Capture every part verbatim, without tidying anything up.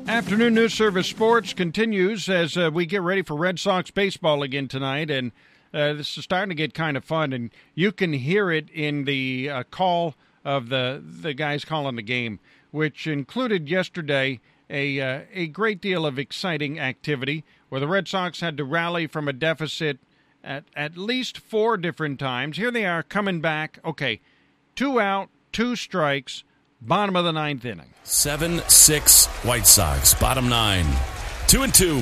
Afternoon News Service Sports continues as uh, we get ready for Red Sox baseball again tonight, and uh, this is starting to get kind of fun, and you can hear it in the uh, call of the the guys calling the game, which included yesterday a uh, a great deal of exciting activity where the Red Sox had to rally from a deficit at at least four different times. Here they are coming back. Okay, two out, two strikes. Bottom of the ninth inning. seven six White Sox, bottom nine. Two and two.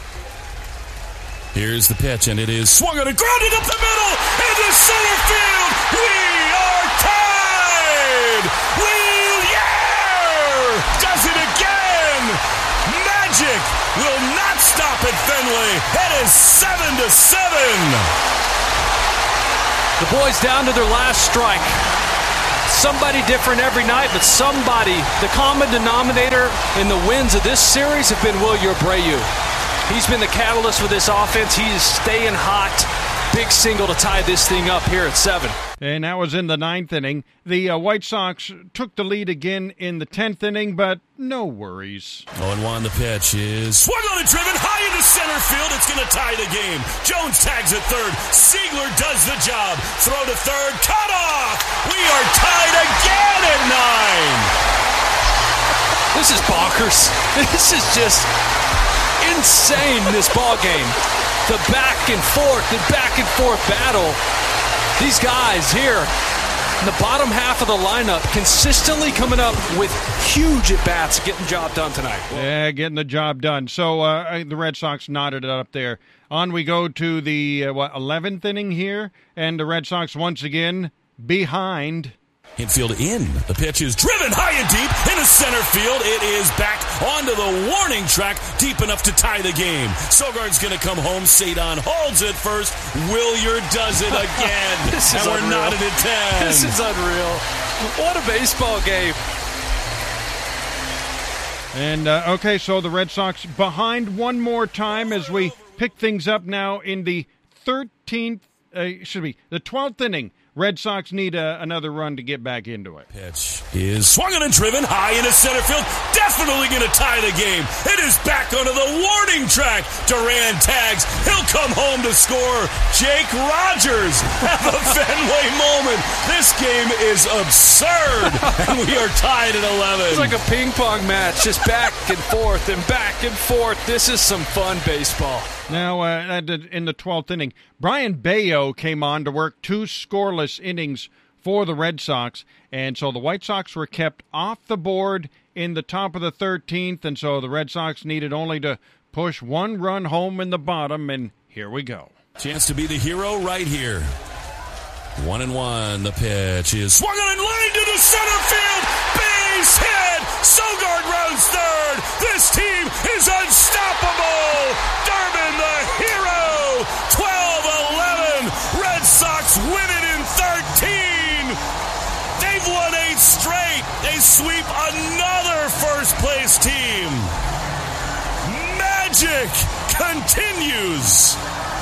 Here's the pitch, and it is swung on and grounded up the middle into center field. We are tied. Wheelier does it again. Magic will not stop at Fenway. It is seven to seven. The boys down to their last strike. Somebody different every night, but somebody. The common denominator in the wins of this series have been Wilyer Abreu. He's been the catalyst for this offense. He is staying hot. Big single to tie this thing up here at seven. And that was in the ninth inning. The uh, White Sox took the lead again in the tenth inning, but no worries. oh and one, the pitch is swung on and driven high into center field. It's going to tie the game. Jones tags at third. Siegler does the job. Throw to third. Cut off. We are tied again at nine. This is bonkers. This is just insane, this ball game. The back and forth, the back and forth battle. These guys here in the bottom half of the lineup consistently coming up with huge at-bats, getting the job done tonight. Yeah, getting the job done. So uh, the Red Sox knotted it up there. On we go to the uh, what, eleventh inning here, and the Red Sox once again behind. Infield in. The pitch is driven high and deep into center field. It is back onto the warning track, deep enough to tie the game. Sogard's going to come home. Sadon holds it first. Wilyer does it again. This is and we're unreal. knotted at ten. This is unreal. What a baseball game. And, uh, okay, so the Red Sox behind one more time as we pick things up now in the thirteenth, uh, should be the twelfth inning. Red Sox need uh, another run to get back into it. Pitch is swung on and driven high into center field. Definitely going to tie the game. It is back onto the warning track. Duran tags. He'll come home to score. Jake Rogers have a Fenway moment. This game is absurd. And we are tied at eleven. It's like a ping pong match, just back and forth and back and forth. This is some fun baseball. Now, uh, in the twelfth inning, Brian Bayo came on to work two scoreless innings for the Red Sox, and so the White Sox were kept off the board in the top of the thirteenth, and so the Red Sox needed only to push one run home in the bottom, and here we go. Chance to be the hero right here. One and one, the pitch is swung on and lined to the center field. Base hit. Sogard rounds third. This team is unstoppable. Durbin the hero. twelve eleven. Red Sox win it in thirteen. They've won eight straight. They sweep another first place team. Magic continues.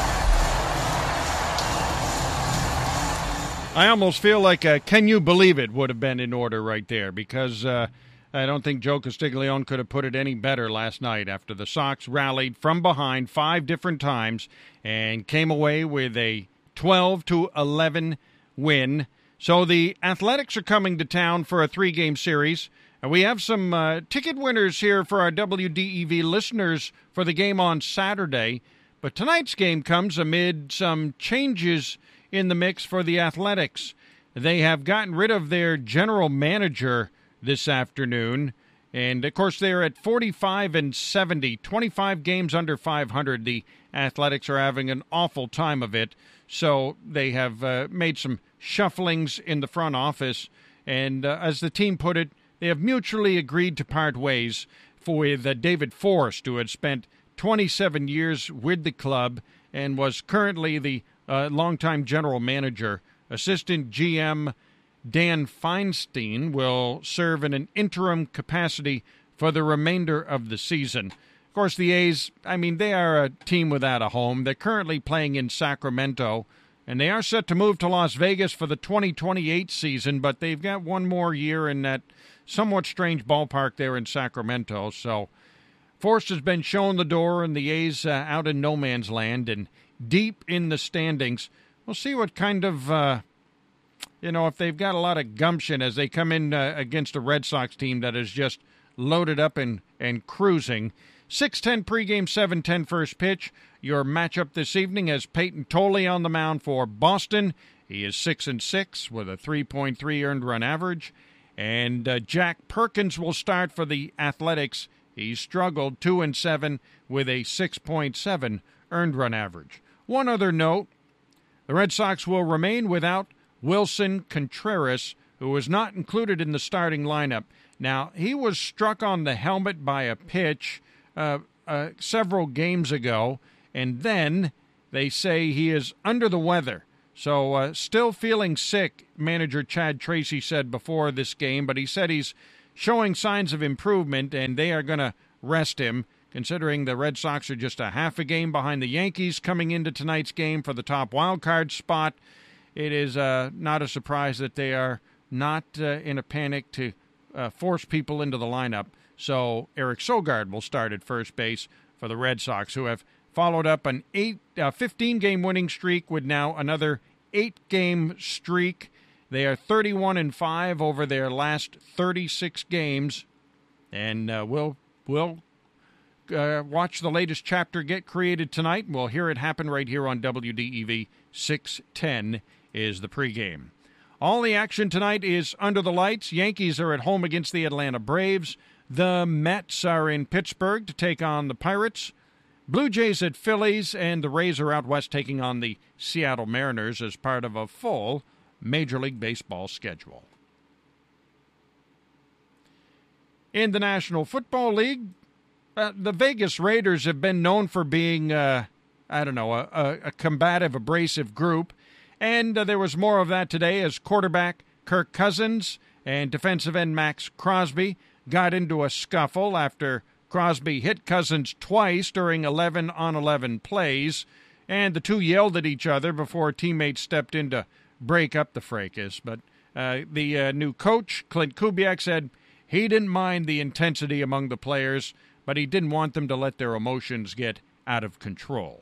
I almost feel like a Can You Believe It would have been in order right there, because uh, I don't think Joe Castiglione could have put it any better last night after the Sox rallied from behind five different times and came away with a twelve to eleven win. So the Athletics are coming to town for a three-game series. And we have some uh, ticket winners here for our W D E V listeners for the game on Saturday. But tonight's game comes amid some changes in the mix for the Athletics. They have gotten rid of their general manager this afternoon, and of course they're at forty-five and seventy, twenty-five games under five hundred. The Athletics are having an awful time of it, so they have uh, made some shufflings in the front office, and uh, as the team put it, they have mutually agreed to part ways with uh, David Forrest, who had spent twenty-seven years with the club and was currently the Uh, longtime general manager. Assistant G M Dan Feinstein will serve in an interim capacity for the remainder of the season. Of course, the A's, I mean, they are a team without a home. They're currently playing in Sacramento, and they are set to move to Las Vegas for the twenty twenty-eight season, but they've got one more year in that somewhat strange ballpark there in Sacramento. So Force has been shown the door, and the A's uh, out in no man's land and deep in the standings. We'll see what kind of, uh, you know, if they've got a lot of gumption as they come in uh, against a Red Sox team that is just loaded up and, and cruising. six ten pregame, seven ten first pitch. Your matchup this evening has Peyton Tolley on the mound for Boston. He is six and six with a three point three earned run average. And uh, Jack Perkins will start for the Athletics. He struggled two and seven with a six point seven earned run average. One other note, the Red Sox will remain without Wilson Contreras, who was not included in the starting lineup. Now, he was struck on the helmet by a pitch uh, uh, several games ago, and then they say he is under the weather. So uh, still feeling sick, manager Chad Tracy said before this game, but he said he's showing signs of improvement, and they are going to rest him, considering the Red Sox are just a half a game behind the Yankees coming into tonight's game for the top wild card spot. It is uh, not a surprise that they are not uh, in a panic to uh, force people into the lineup. So Eric Sogard will start at first base for the Red Sox, who have followed up an eight, uh, fifteen-game winning streak with now another eight-game streak. They are thirty-one and five over their last thirty-six games, and uh, we'll we'll uh, watch the latest chapter get created tonight. We'll hear it happen right here on W D E V. six ten is the pregame. All the action tonight is under the lights. Yankees are at home against the Atlanta Braves. The Mets are in Pittsburgh to take on the Pirates. Blue Jays at Phillies, and the Rays are out west taking on the Seattle Mariners as part of a full Major League Baseball schedule. In the National Football League, uh, the Vegas Raiders have been known for being, uh, I don't know, a, a combative, abrasive group, and uh, there was more of that today as quarterback Kirk Cousins and defensive end Max Crosby got into a scuffle after Crosby hit Cousins twice during eleven on eleven plays, and the two yelled at each other before teammates stepped in to break up the fracas. But uh, the uh, new coach, Clint Kubiak, said he didn't mind the intensity among the players, but he didn't want them to let their emotions get out of control.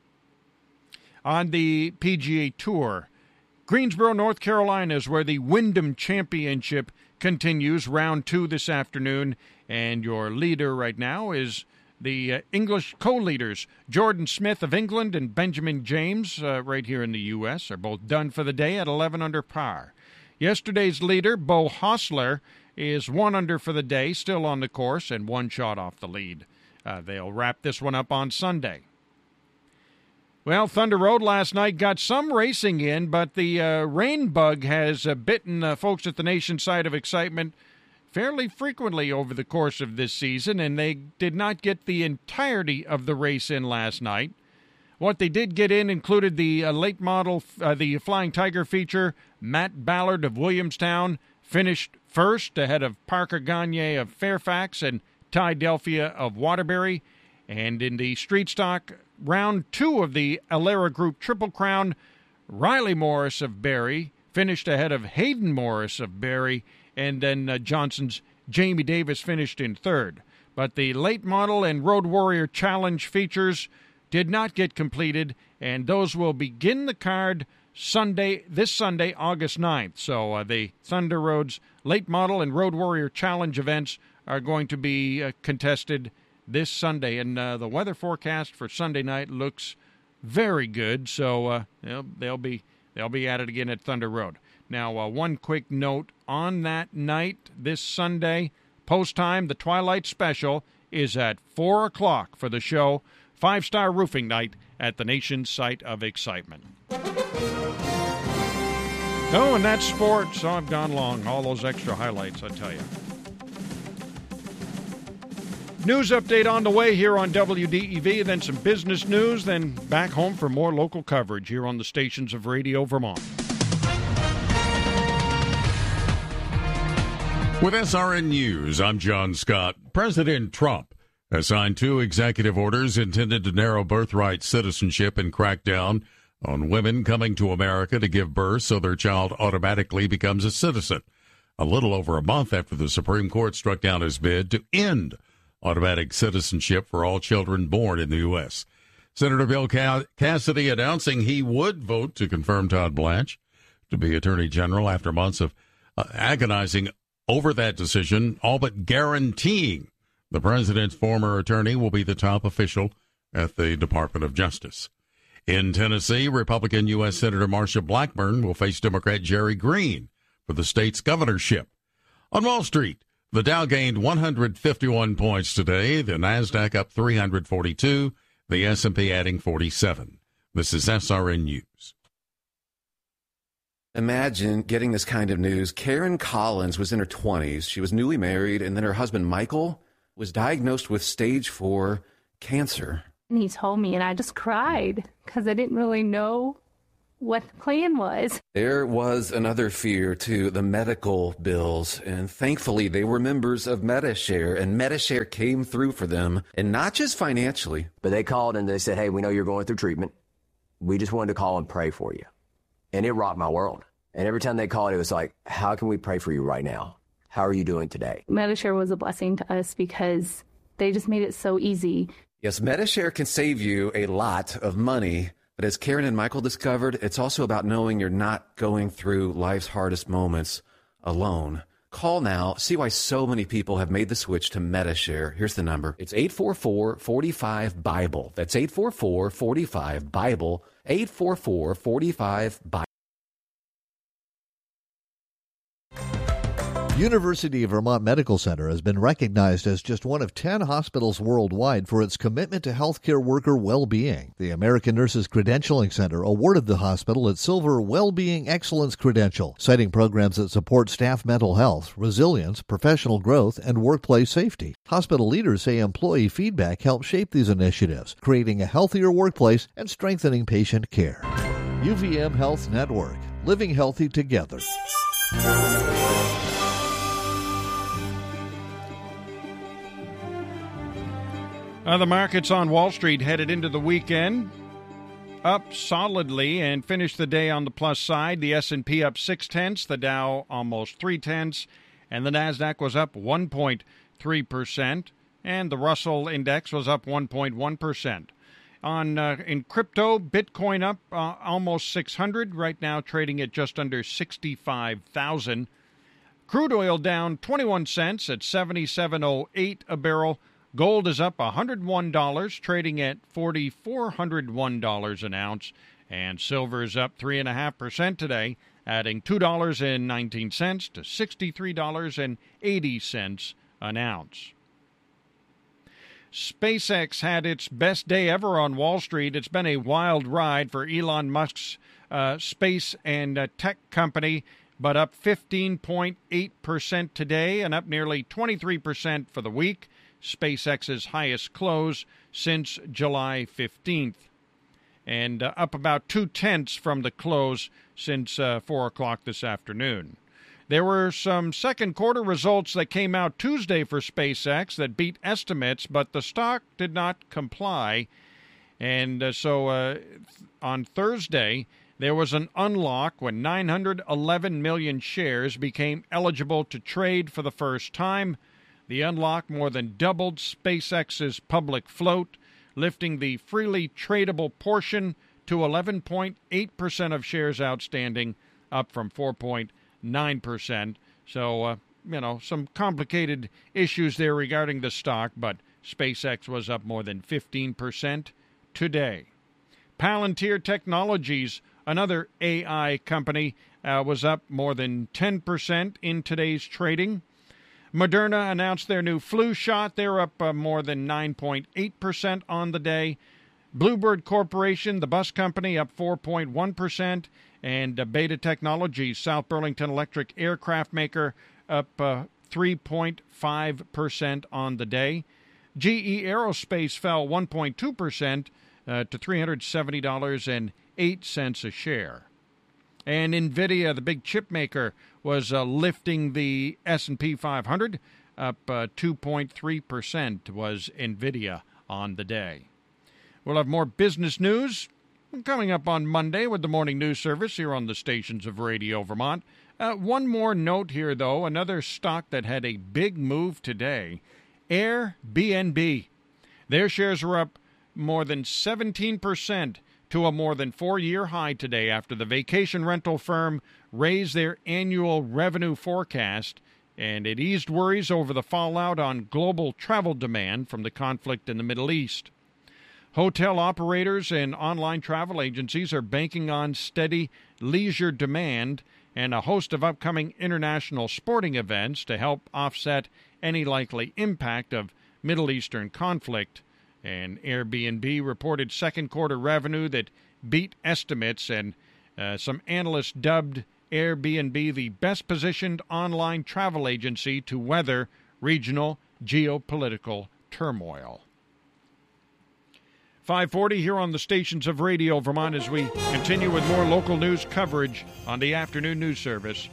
On the P G A Tour, Greensboro, North Carolina is where the Wyndham Championship continues, round two this afternoon, and your leader right now is the uh, English co-leaders, Jordan Smith of England and Benjamin James, uh, right here in the U S, are both done for the day at eleven under par. Yesterday's leader, Bo Hostler, is one under for the day, still on the course, and one shot off the lead. Uh, they'll wrap this one up on Sunday. Well, Thunder Road last night got some racing in, but the uh, rain bug has uh, bitten uh, folks at the nation's side of excitement fairly frequently over the course of this season, and they did not get the entirety of the race in last night. What they did get in included the uh, late model, uh, the Flying Tiger feature. Matt Ballard of Williamstown finished first ahead of Parker Gagne of Fairfax and Ty Delphia of Waterbury. And in the street stock round two of the Alera Group Triple Crown, Riley Morris of Barrie finished ahead of Hayden Morris of Barrie, and then uh, Johnson's Jamie Davis finished in third. But the late model and Road Warrior Challenge features did not get completed, and those will begin the card Sunday, this Sunday, August ninth. So uh, the Thunder Road's late model and Road Warrior Challenge events are going to be uh, contested this Sunday, and uh, the weather forecast for Sunday night looks very good. So uh, they'll, they'll be they'll be at it again at Thunder Road. Now, uh, one quick note on that night this Sunday, post time, the Twilight Special is at four o'clock for the show. Five Star Roofing Night at the nation's site of excitement. Oh, and that's sports. Oh, I've gone long. All those extra highlights, I tell you. News update on the way here on W D E V, then some business news, then back home for more local coverage here on the stations of Radio Vermont. With S R N News, I'm John Scott. President Trump has signed two executive orders intended to narrow birthright citizenship and crack down on women coming to America to give birth so their child automatically becomes a citizen. A little over a month after the Supreme Court struck down his bid to end automatic citizenship for all children born in the U S. Senator Bill Cassidy announcing he would vote to confirm Todd Blanche to be Attorney General after months of uh, agonizing over that decision, all but guaranteeing the president's former attorney will be the top official at the Department of Justice. In Tennessee, Republican U S. Senator Marsha Blackburn will face Democrat Jerry Green for the state's governorship. On Wall Street, the Dow gained one hundred fifty-one points today, the NASDAQ up three hundred forty-two, the S and P adding forty-seven. This is S R N News. Imagine getting this kind of news. Karen Collins was in her twenties. She was newly married, and then her husband, Michael, was diagnosed with stage four cancer. And he told me, and I just cried because I didn't really know what the plan was. There was another fear, too, the medical bills. And thankfully, they were members of Medi-Share, and Medi-Share came through for them, and not just financially. But they called and they said, hey, we know you're going through treatment. We just wanted to call and pray for you. And it rocked my world. And every time they called, it was like, how can we pray for you right now? How are you doing today? Medi-Share was a blessing to us because they just made it so easy. Yes, Medi-Share can save you a lot of money. But as Karen and Michael discovered, it's also about knowing you're not going through life's hardest moments alone. Call now. See why so many people have made the switch to Medi-Share. Here's the number. It's eight four four, four five, BIBLE. That's eight four four, four five, BIBLE. eight four four, four five, BIBLE. University of Vermont Medical Center has been recognized as just one of ten hospitals worldwide for its commitment to healthcare worker well-being. The American Nurses Credentialing Center awarded the hospital its Silver Well-Being Excellence Credential, citing programs that support staff mental health, resilience, professional growth, and workplace safety. Hospital leaders say employee feedback helps shape these initiatives, creating a healthier workplace and strengthening patient care. U V M Health Network, living healthy together. Uh, the markets on Wall Street headed into the weekend up solidly and finished the day on the plus side. The S and P up six tenths, the Dow almost three tenths, and the NASDAQ was up one point three percent, and the Russell Index was up one point one percent. On uh, in crypto, Bitcoin up uh, almost six hundred, right now trading at just under sixty-five thousand. Crude oil down twenty-one cents at seventy-seven oh eight a barrel. Gold is up one hundred one dollars, trading at four thousand four hundred one dollars an ounce. And silver is up three point five percent today, adding two dollars and nineteen cents to sixty-three dollars and eighty cents an ounce. SpaceX had its best day ever on Wall Street. It's been a wild ride for Elon Musk's uh, space and uh, tech company, but up fifteen point eight percent today and up nearly twenty-three percent for the week. SpaceX's highest close since July fifteenth, and uh, up about two-tenths from the close since uh, four o'clock this afternoon. There were some second-quarter results that came out Tuesday for SpaceX that beat estimates, but the stock did not comply. And uh, so uh, on Thursday, there was an unlock when nine hundred eleven million shares became eligible to trade for the first time. The unlock more than doubled SpaceX's public float, lifting the freely tradable portion to eleven point eight percent of shares outstanding, up from four point nine percent. So, uh, you know, some complicated issues there regarding the stock, but SpaceX was up more than fifteen percent today. Palantir Technologies, another A I company, uh, was up more than ten percent in today's trading. Moderna announced their new flu shot. They're up uh, more than nine point eight percent on the day. Bluebird Corporation, the bus company, up four point one percent. And uh, Beta Technologies, South Burlington Electric aircraft maker, up uh, three point five percent on the day. G E Aerospace fell one point two percent uh, to three hundred seventy dollars and eight cents a share. And NVIDIA, the big chip maker, was uh, lifting the S and P five hundred, up uh, two point three percent was NVIDIA on the day. We'll have more business news coming up on Monday with the Morning News Service here on the stations of Radio Vermont. Uh, one more note here, though. Another stock that had a big move today, Airbnb. Their shares are up more than seventeen percent to a more than four-year high today after the vacation rental firm raised their annual revenue forecast, and it eased worries over the fallout on global travel demand from the conflict in the Middle East. Hotel operators and online travel agencies are banking on steady leisure demand and a host of upcoming international sporting events to help offset any likely impact of Middle Eastern conflict. And Airbnb reported second quarter revenue that beat estimates, and uh, some analysts dubbed Airbnb the best-positioned online travel agency to weather regional geopolitical turmoil. five forty here on the stations of Radio Vermont as we continue with more local news coverage on the afternoon news service.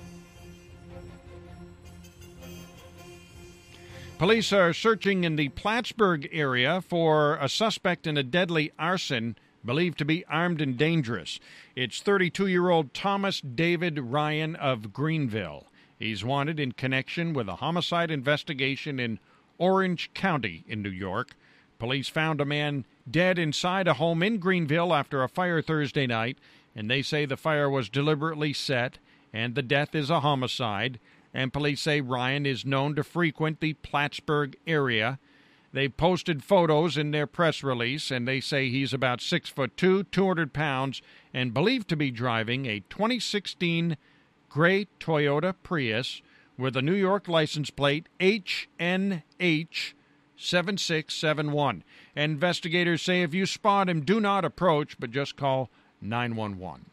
Police are searching in the Plattsburgh area for a suspect in a deadly arson believed to be armed and dangerous. It's thirty-two-year-old Thomas David Ryan of Greenville. He's wanted in connection with a homicide investigation in Orange County in New York. Police found a man dead inside a home in Greenville after a fire Thursday night, and they say the fire was deliberately set and the death is a homicide. And police say Ryan is known to frequent the Plattsburgh area. They posted photos in their press release, and they say he's about six foot two, two hundred pounds, and believed to be driving a twenty sixteen gray Toyota Prius with a New York license plate H N H seven six seven one. Investigators say if you spot him, do not approach, but just call nine one one.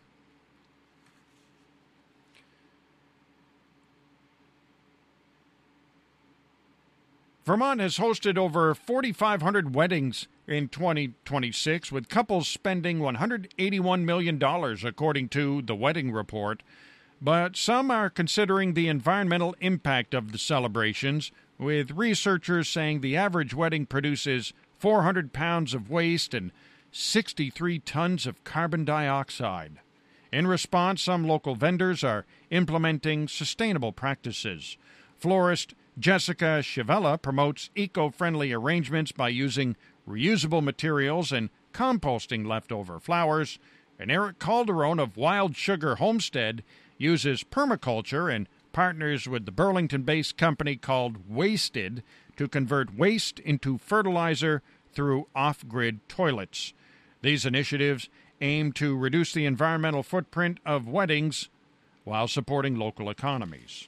Vermont has hosted over forty-five hundred weddings in twenty twenty-six, with couples spending one hundred eighty-one million dollars, according to the Wedding Report. But some are considering the environmental impact of the celebrations, with researchers saying the average wedding produces four hundred pounds of waste and sixty-three tons of carbon dioxide. In response, some local vendors are implementing sustainable practices. Florist Jessica Chivella promotes eco-friendly arrangements by using reusable materials and composting leftover flowers. And Eric Calderon of Wild Sugar Homestead uses permaculture and partners with the Burlington-based company called Wasted to convert waste into fertilizer through off-grid toilets. These initiatives aim to reduce the environmental footprint of weddings while supporting local economies.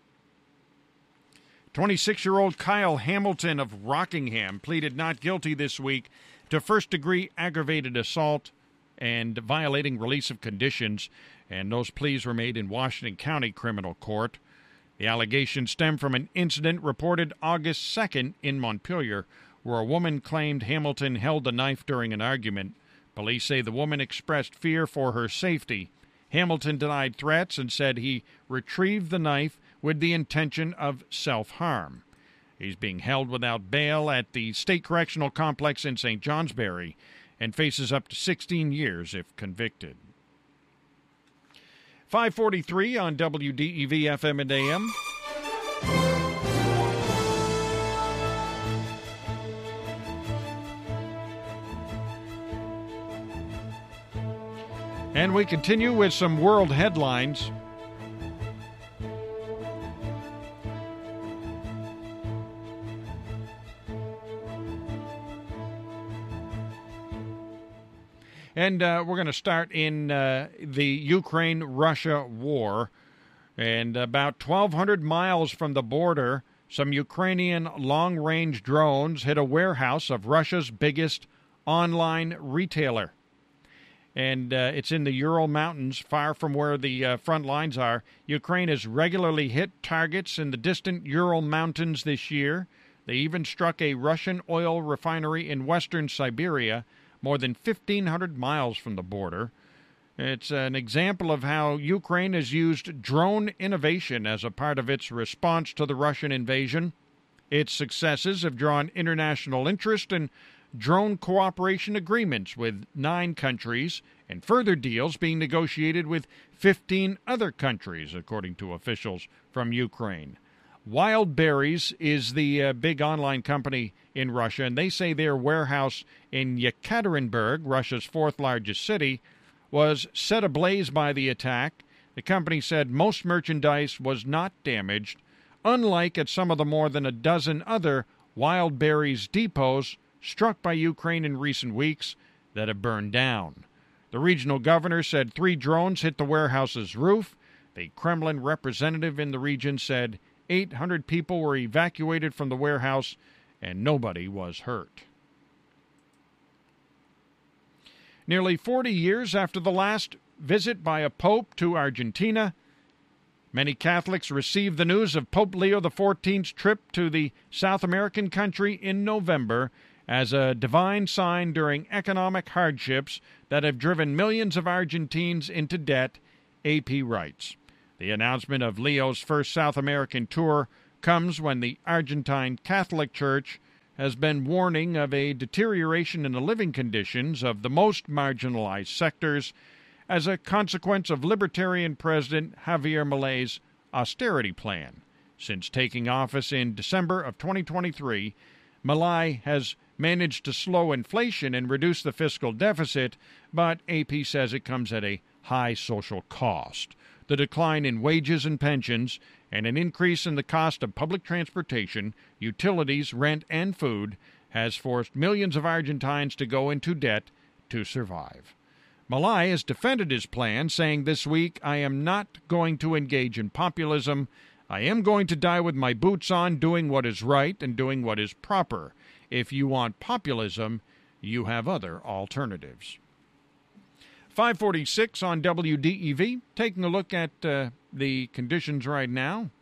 twenty-six-year-old Kyle Hamilton of Rockingham pleaded not guilty this week to first-degree aggravated assault and violating release of conditions, and those pleas were made in Washington County Criminal Court. The allegations stem from an incident reported August second in Montpelier, where a woman claimed Hamilton held a knife during an argument. Police say the woman expressed fear for her safety. Hamilton denied threats and said he retrieved the knife with the intention of self-harm. He's being held without bail at the State Correctional Complex in Saint Johnsbury and faces up to sixteen years if convicted. five forty-three on W D E V F M and A M. And we continue with some world headlines. And uh, we're going to start in uh, the Ukraine-Russia war. And about twelve hundred miles from the border, some Ukrainian long-range drones hit a warehouse of Russia's biggest online retailer. And uh, it's in the Ural Mountains, far from where the uh, front lines are. Ukraine has regularly hit targets in the distant Ural Mountains this year. They even struck a Russian oil refinery in western Siberia, more than fifteen hundred miles from the border. It's an example of how Ukraine has used drone innovation as a part of its response to the Russian invasion. Its successes have drawn international interest in drone cooperation agreements with nine countries, and further deals being negotiated with fifteen other countries, according to officials from Ukraine. Wildberries is the uh, big online company in Russia, and they say their warehouse in Yekaterinburg, Russia's fourth largest city, was set ablaze by the attack. The company said most merchandise was not damaged, unlike at some of the more than a dozen other Wildberries depots struck by Ukraine in recent weeks that have burned down. The regional governor said three drones hit the warehouse's roof. The Kremlin representative in the region said eight hundred people were evacuated from the warehouse and nobody was hurt. Nearly forty years after the last visit by a pope to Argentina, many Catholics received the news of Pope Leo the fourteenth's trip to the South American country in November as a divine sign during economic hardships that have driven millions of Argentines into debt, A P writes. The announcement of Leo's first South American tour comes when the Argentine Catholic Church has been warning of a deterioration in the living conditions of the most marginalized sectors as a consequence of Libertarian President Javier Milei's austerity plan. Since taking office in December of twenty twenty-three, Milei has managed to slow inflation and reduce the fiscal deficit, but A P says it comes at a high social cost. The decline in wages and pensions and an increase in the cost of public transportation, utilities, rent, and food has forced millions of Argentines to go into debt to survive. Milei has defended his plan, saying this week, "I am not going to engage in populism. I am going to die with my boots on, doing what is right and doing what is proper. If you want populism, you have other alternatives." five forty-six on W D E V, taking a look at uh, the conditions right now.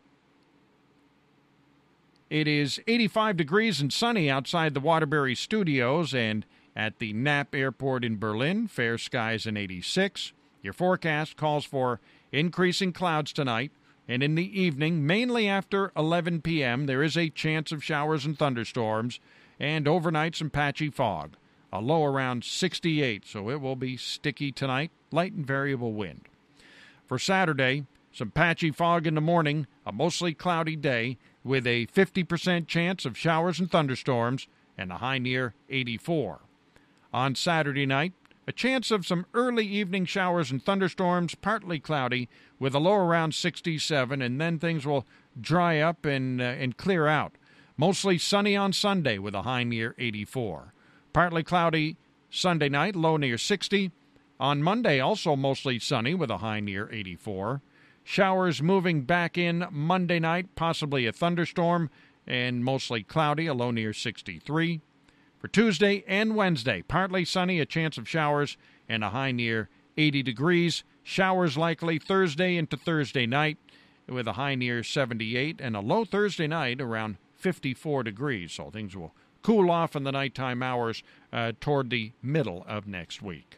It is eighty-five degrees and sunny outside the Waterbury Studios and at the Knapp Airport in Berlin. Fair skies and eighty-six. Your forecast calls for increasing clouds tonight, and in the evening, mainly after eleven p.m., there is a chance of showers and thunderstorms, and overnight some patchy fog. A low around sixty-eight, so it will be sticky tonight, light and variable wind. For Saturday, some patchy fog in the morning, a mostly cloudy day with a fifty percent chance of showers and thunderstorms, and a high near eighty-four. On Saturday night, a chance of some early evening showers and thunderstorms, partly cloudy, with a low around sixty-seven, and then things will dry up and, uh, and clear out. Mostly sunny on Sunday with a high near eighty-four. Partly cloudy Sunday night, low near sixty. On Monday, also mostly sunny with a high near eighty-four. Showers moving back in Monday night, possibly a thunderstorm, and mostly cloudy, a low near sixty-three. For Tuesday and Wednesday, partly sunny, a chance of showers, and a high near eighty degrees. Showers likely Thursday into Thursday night with a high near seventy-eight, and a low Thursday night around fifty-four degrees. So things will cool off in the nighttime hours uh, toward the middle of next week.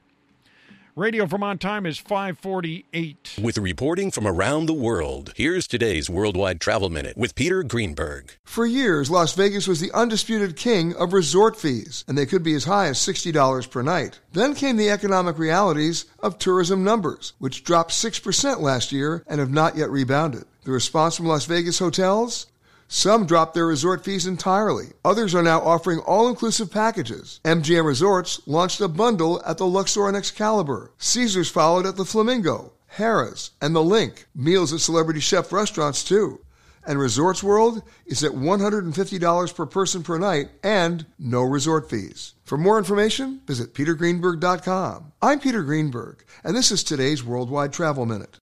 Radio Vermont time is five forty-eight. With reporting from around the world, here's today's Worldwide Travel Minute with Peter Greenberg. For years, Las Vegas was the undisputed king of resort fees, and they could be as high as sixty dollars per night. Then came the economic realities of tourism numbers, which dropped six percent last year and have not yet rebounded. The response from Las Vegas hotels? Some dropped their resort fees entirely. Others are now offering all-inclusive packages. M G M Resorts launched a bundle at the Luxor and Excalibur. Caesars followed at the Flamingo, Harrah's, and the Link. Meals at Celebrity Chef restaurants, too. And Resorts World is at one hundred fifty dollars per person per night and no resort fees. For more information, visit peter greenberg dot com. I'm Peter Greenberg, and this is today's Worldwide Travel Minute.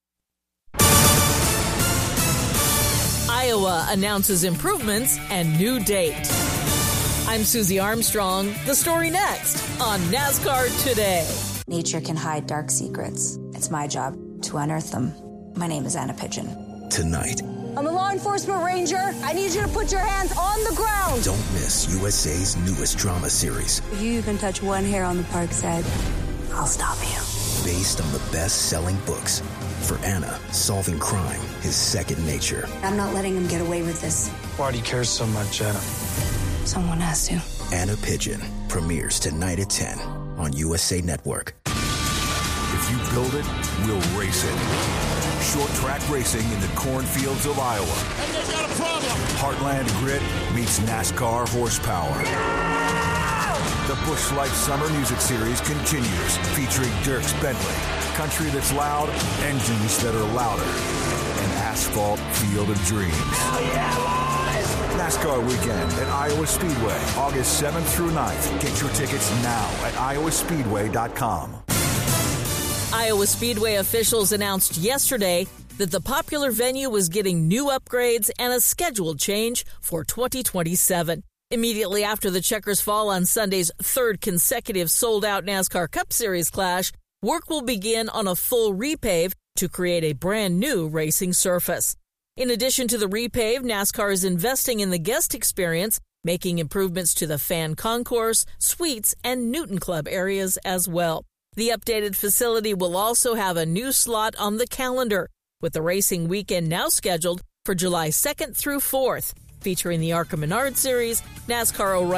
Iowa announces improvements and new date. I'm Susie Armstrong. The story next on NASCAR Today. Nature can hide dark secrets. It's my job to unearth them. My name is Anna Pigeon. Tonight. I'm a law enforcement ranger. I need you to put your hands on the ground. Don't miss U S A's newest drama series. If you even touch one hair on the park's head, I'll stop you. Based on the best-selling books. For Anna, solving crime is second nature. I'm not letting him get away with this. Why do you care so much, Anna? Someone has to. Anna Pigeon premieres tonight at ten on U S A Network. If you build it, we'll race it. Short track racing in the cornfields of Iowa. problem. Heartland grit meets NASCAR horsepower. The Busch Light Summer Music Series continues, featuring Dierks Bentley, country that's loud, engines that are louder, and asphalt field of dreams. Hell yeah, boys! NASCAR Weekend at Iowa Speedway, August seventh through ninth. Get your tickets now at iowa speedway dot com. Iowa Speedway officials announced yesterday that the popular venue was getting new upgrades and a schedule change for twenty twenty-seven. Immediately after the Checkers Fall on Sunday's third consecutive sold-out NASCAR Cup Series clash, work will begin on a full repave to create a brand new racing surface. In addition to the repave, NASCAR is investing in the guest experience, making improvements to the fan concourse, suites, and Newton Club areas as well. The updated facility will also have a new slot on the calendar, with the racing weekend now scheduled for July second through fourth, featuring the ARCA Menard Series, NASCAR O'Reilly